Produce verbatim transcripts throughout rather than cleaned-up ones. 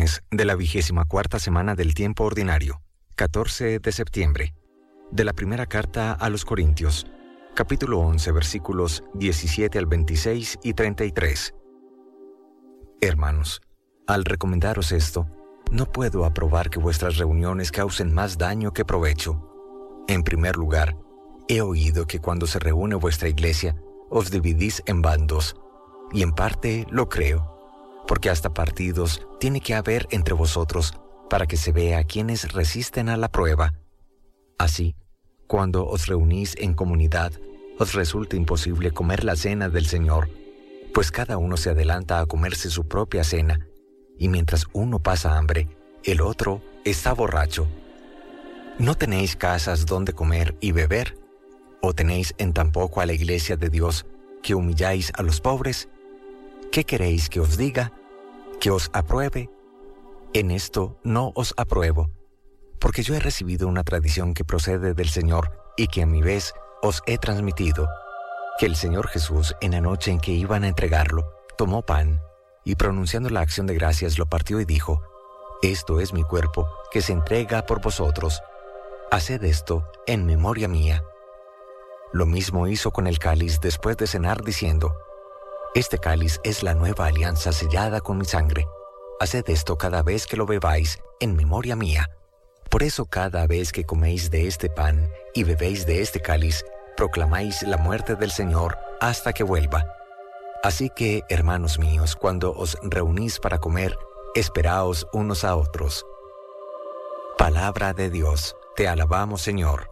Lunes de la vigésima cuarta semana del tiempo ordinario, catorce de septiembre, de la primera carta a los Corintios, capítulo once, versículos diecisiete al veintiséis y treinta y tres. Hermanos, al recomendaros esto, no puedo aprobar que vuestras reuniones causen más daño que provecho. En primer lugar, he oído que cuando se reúne vuestra iglesia, os dividís en bandos, y en parte lo creo, porque hasta partidos tiene que haber entre vosotros para que se vea quienes resisten a la prueba. Así, cuando os reunís en comunidad, os resulta imposible comer la cena del Señor, pues cada uno se adelanta a comerse su propia cena, y mientras uno pasa hambre, el otro está borracho. ¿No tenéis casas donde comer y beber? ¿O tenéis en tan poco a la iglesia de Dios que humilláis a los pobres? ¿Qué queréis que os diga? ¿Que os apruebe? En esto no os apruebo, porque yo he recibido una tradición que procede del Señor y que a mi vez os he transmitido, que el Señor Jesús, en la noche en que iban a entregarlo, tomó pan, y pronunciando la acción de gracias lo partió y dijo: «Esto es mi cuerpo, que se entrega por vosotros. Haced esto en memoria mía». Lo mismo hizo con el cáliz después de cenar, diciendo: «Este cáliz es la nueva alianza sellada con mi sangre. Haced esto cada vez que lo bebáis en memoria mía. Por eso cada vez que coméis de este pan y bebéis de este cáliz, proclamáis la muerte del Señor hasta que vuelva. Así que, hermanos míos, cuando os reunís para comer, esperaos unos a otros». Palabra de Dios, te alabamos, Señor.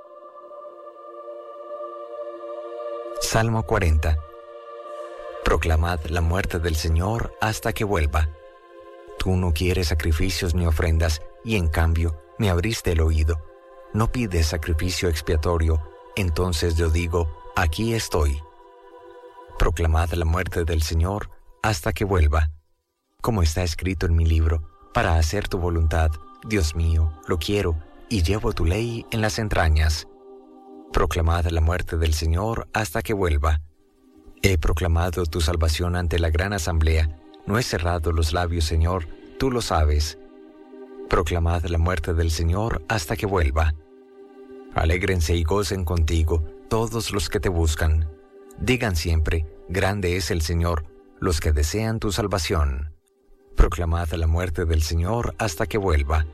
Salmo cuarenta. Proclamad la muerte del Señor hasta que vuelva. Tú no quieres sacrificios ni ofrendas, y en cambio me abriste el oído. No pides sacrificio expiatorio, entonces yo digo: aquí estoy. Proclamad la muerte del Señor hasta que vuelva. Como está escrito en mi libro, para hacer tu voluntad, Dios mío, lo quiero, y llevo tu ley en las entrañas. Proclamad la muerte del Señor hasta que vuelva. He proclamado tu salvación ante la gran asamblea. No he cerrado los labios, Señor, tú lo sabes. Proclamad la muerte del Señor hasta que vuelva. Alégrense y gocen contigo todos los que te buscan. Digan siempre: grande es el Señor, los que desean tu salvación. Proclamad la muerte del Señor hasta que vuelva.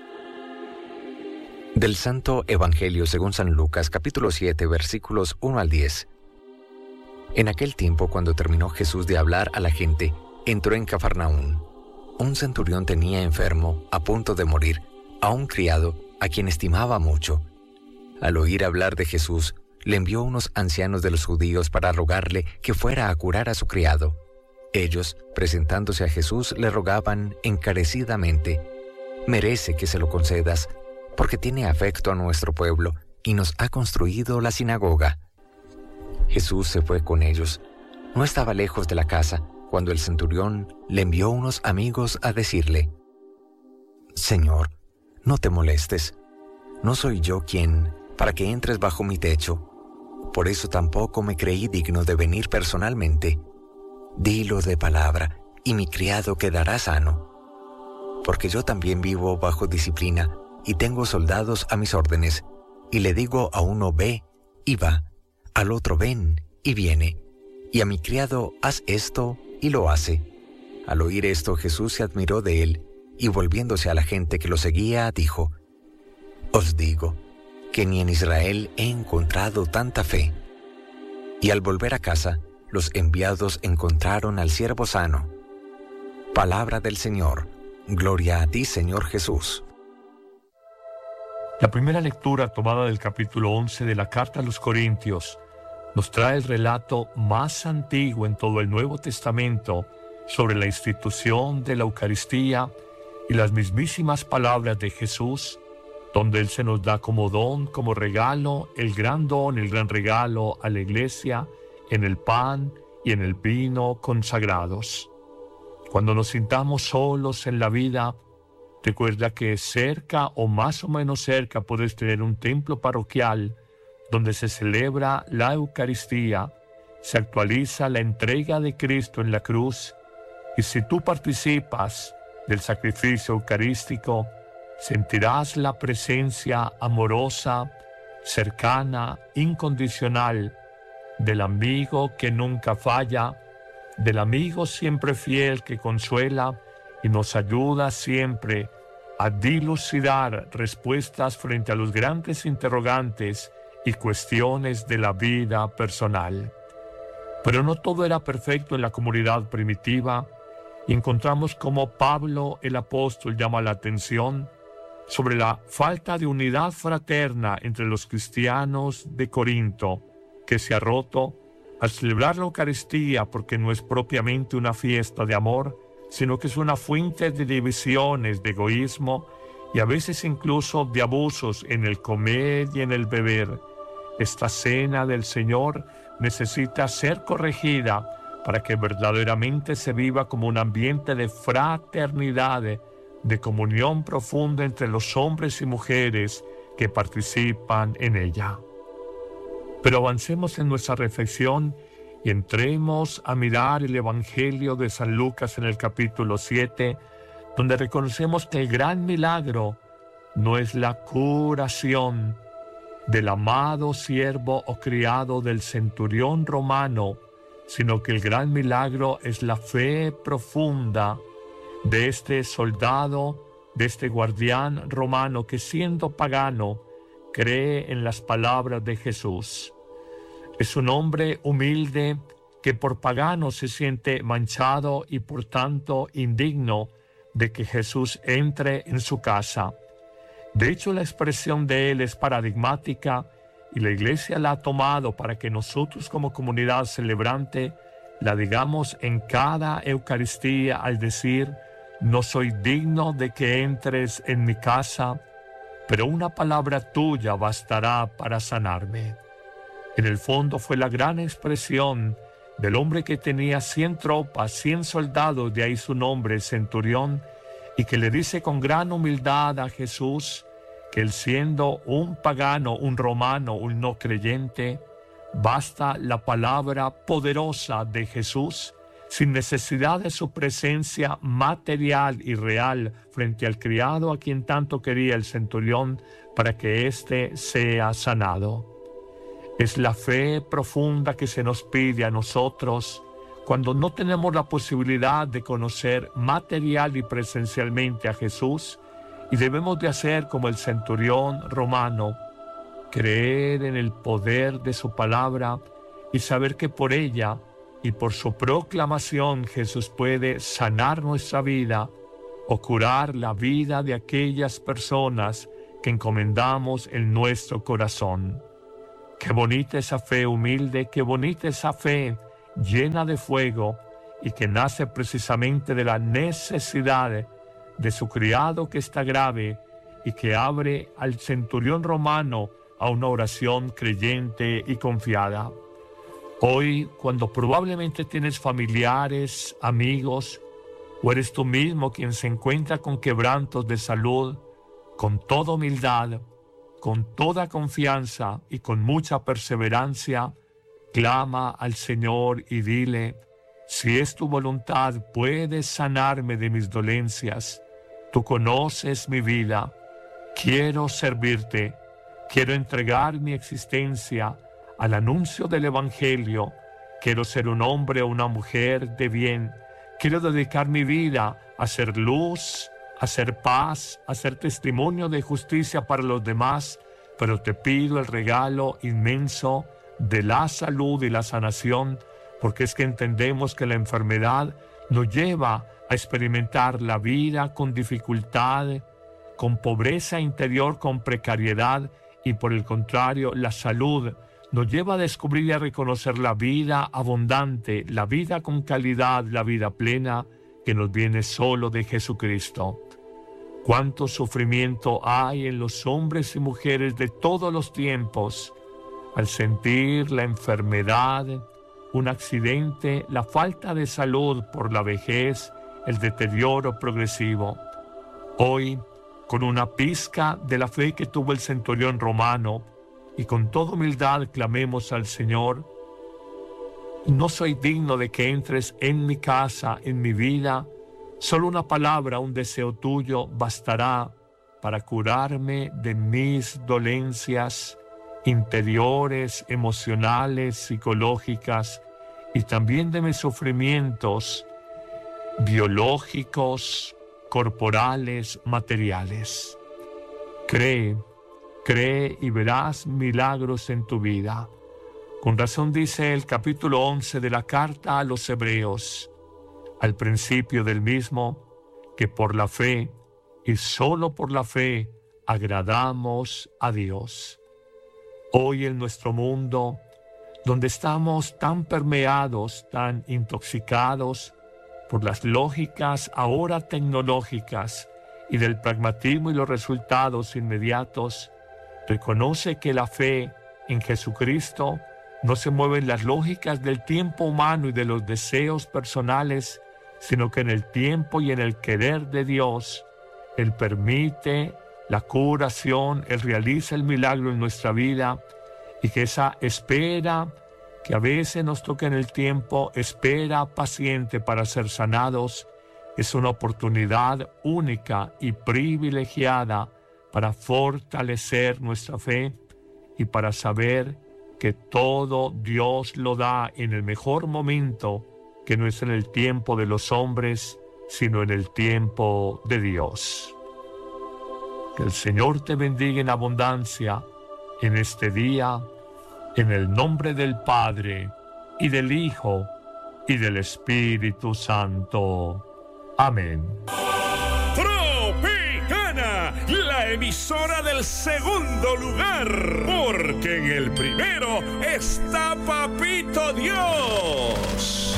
Del Santo Evangelio según San Lucas, capítulo siete, versículos uno al diez. En aquel tiempo, cuando terminó Jesús de hablar a la gente, entró en Cafarnaún. Un centurión tenía enfermo, a punto de morir, a un criado a quien estimaba mucho. Al oír hablar de Jesús, le envió unos ancianos de los judíos para rogarle que fuera a curar a su criado. Ellos, presentándose a Jesús, le rogaban encarecidamente: «Merece que se lo concedas, porque tiene afecto a nuestro pueblo y nos ha construido la sinagoga». Jesús se fue con ellos. No estaba lejos de la casa cuando el centurión le envió unos amigos a decirle: «Señor, no te molestes. No soy yo quien para que entres bajo mi techo. Por eso tampoco me creí digno de venir personalmente. Dilo de palabra, y mi criado quedará sano. Porque yo también vivo bajo disciplina, y tengo soldados a mis órdenes, y le digo a uno: ve, y va, al otro: ven, y viene, y a mi criado: haz esto, y lo hace». Al oír esto, Jesús se admiró de él, y volviéndose a la gente que lo seguía, dijo: «Os digo que ni en Israel he encontrado tanta fe». Y al volver a casa, los enviados encontraron al siervo sano. Palabra del Señor. Gloria a ti, Señor Jesús. La primera lectura, tomada del capítulo once de la Carta a los Corintios, nos trae el relato más antiguo en todo el Nuevo Testamento sobre la institución de la Eucaristía y las mismísimas palabras de Jesús, donde Él se nos da como don, como regalo, el gran don, el gran regalo a la Iglesia, en el pan y en el vino consagrados. Cuando nos sintamos solos en la vida, recuerda que cerca o más o menos cerca puedes tener un templo parroquial donde se celebra la Eucaristía, se actualiza la entrega de Cristo en la cruz, y si tú participas del sacrificio eucarístico, sentirás la presencia amorosa, cercana, incondicional, del amigo que nunca falla, del amigo siempre fiel que consuela y nos ayuda siempre a dilucidar respuestas frente a los grandes interrogantes y cuestiones de la vida personal. Pero no todo era perfecto en la comunidad primitiva, y encontramos cómo Pablo el apóstol llama la atención sobre la falta de unidad fraterna entre los cristianos de Corinto, que se ha roto al celebrar la Eucaristía, porque no es propiamente una fiesta de amor, sino que es una fuente de divisiones, de egoísmo y a veces incluso de abusos en el comer y en el beber. Esta cena del Señor necesita ser corregida para que verdaderamente se viva como un ambiente de fraternidad, de comunión profunda entre los hombres y mujeres que participan en ella. Pero avancemos en nuestra reflexión y entremos a mirar el Evangelio de San Lucas en el capítulo siete, donde reconocemos que el gran milagro no es la curación del amado siervo o criado del centurión romano, sino que el gran milagro es la fe profunda de este soldado, de este guardián romano que, siendo pagano, cree en las palabras de Jesús. Es un hombre humilde que por pagano se siente manchado y por tanto indigno de que Jesús entre en su casa. De hecho, la expresión de él es paradigmática y la Iglesia la ha tomado para que nosotros como comunidad celebrante la digamos en cada Eucaristía al decir: no soy digno de que entres en mi casa, pero una palabra tuya bastará para sanarme. En el fondo fue la gran expresión del hombre que tenía cien tropas, cien soldados, de ahí su nombre, centurión, y que le dice con gran humildad a Jesús que él, siendo un pagano, un romano, un no creyente, basta la palabra poderosa de Jesús, sin necesidad de su presencia material y real frente al criado a quien tanto quería el centurión, para que éste sea sanado. Es la fe profunda que se nos pide a nosotros cuando no tenemos la posibilidad de conocer material y presencialmente a Jesús, y debemos de hacer como el centurión romano, creer en el poder de su palabra y saber que por ella y por su proclamación Jesús puede sanar nuestra vida o curar la vida de aquellas personas que encomendamos en nuestro corazón. Qué bonita esa fe humilde, qué bonita esa fe llena de fuego y que nace precisamente de la necesidad de su criado que está grave y que abre al centurión romano a una oración creyente y confiada. Hoy, cuando probablemente tienes familiares, amigos, o eres tú mismo quien se encuentra con quebrantos de salud, con toda humildad, con toda confianza y con mucha perseverancia, clama al Señor y dile: si es tu voluntad, puedes sanarme de mis dolencias. Tú conoces mi vida. Quiero servirte. Quiero entregar mi existencia al anuncio del Evangelio. Quiero ser un hombre o una mujer de bien. Quiero dedicar mi vida a ser luz, a ser paz, a ser testimonio de justicia para los demás, pero te pido el regalo inmenso de la salud y la sanación, porque es que entendemos que la enfermedad nos lleva a experimentar la vida con dificultad, con pobreza interior, con precariedad, y por el contrario, la salud nos lleva a descubrir y a reconocer la vida abundante, la vida con calidad, la vida plena que nos viene solo de Jesucristo. Cuánto sufrimiento hay en los hombres y mujeres de todos los tiempos al sentir la enfermedad, un accidente, la falta de salud por la vejez, el deterioro progresivo. Hoy, con una pizca de la fe que tuvo el centurión romano, y con toda humildad clamemos al Señor: no soy digno de que entres en mi casa, en mi vida, Solo una palabra, un deseo tuyo bastará para curarme de mis dolencias interiores, emocionales, psicológicas y también de mis sufrimientos biológicos, corporales, materiales. Cree, cree y verás milagros en tu vida. Con razón dice el capítulo once de la carta a los Hebreos, al principio del mismo, que por la fe y solo por la fe agradamos a Dios. Hoy en nuestro mundo, donde estamos tan permeados, tan intoxicados por las lógicas ahora tecnológicas y del pragmatismo y los resultados inmediatos, reconoce que la fe en Jesucristo no se mueve en las lógicas del tiempo humano y de los deseos personales, sino que en el tiempo y en el querer de Dios, Él permite la curación, Él realiza el milagro en nuestra vida, y que esa espera que a veces nos toca en el tiempo, espera paciente para ser sanados, es una oportunidad única y privilegiada para fortalecer nuestra fe y para saber que todo Dios lo da en el mejor momento, que no es en el tiempo de los hombres, sino en el tiempo de Dios. Que el Señor te bendiga en abundancia en este día, en el nombre del Padre, y del Hijo, y del Espíritu Santo. Amén. Tropicana, la emisora del segundo lugar, porque en el primero está Papito Dios.